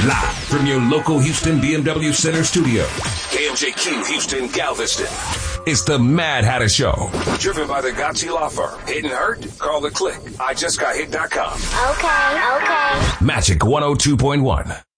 Live from your local Houston BMW Center studio. KMJQ Houston Galveston. It's the Mad Hatter Show. Driven by the Gotchi Law Firm. Hit and hurt? Call the click. IJustGotHit.com. Okay. Magic 102.1.